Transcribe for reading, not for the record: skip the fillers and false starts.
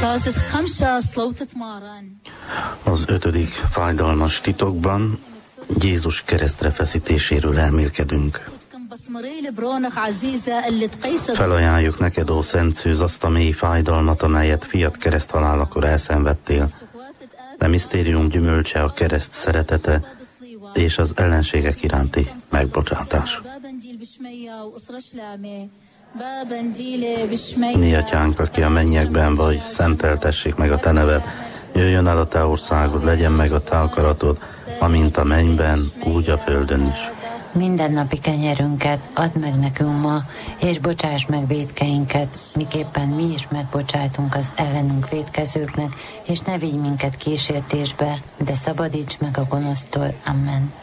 Az 5. fájdalmas titokban Jézus keresztre feszítéséről elmélkedünk. Felajánljuk neked, ó Szent Szűz, azt a mély fájdalmat, amelyet fiat kereszthalálakor elszenvedtél. De misztérium gyümölcse a kereszt szeretete és az ellenségek iránti megbocsátás. Mi atyánk, aki a mennyekben vagy, szenteltessék meg a te neved, jöjjön el a te országod, legyen meg a te akaratod, amint a mennyben, úgy a földön is. Mindennapi kenyerünket add meg nekünk ma, és bocsáss meg vétkeinket, miképpen mi is megbocsátunk az ellenünk vétkezőknek, és ne vigy minket kísértésbe, de szabadíts meg a gonosztól. Amen.